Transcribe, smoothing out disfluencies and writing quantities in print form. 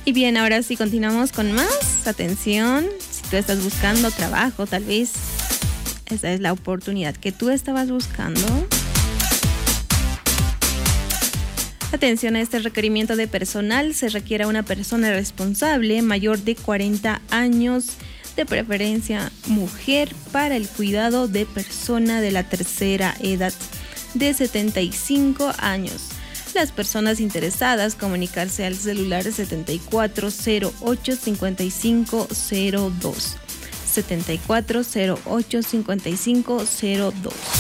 Y bien, ahora sí continuamos con más. Atención, si tú estás buscando trabajo, tal vez esa es la oportunidad que tú estabas buscando. Atención a este requerimiento de personal. Se requiere a una persona responsable mayor de 40 años, de preferencia mujer, para el cuidado de persona de la tercera edad de 75 años. Las personas interesadas comunicarse al celular 7408-5502. 7408-5502.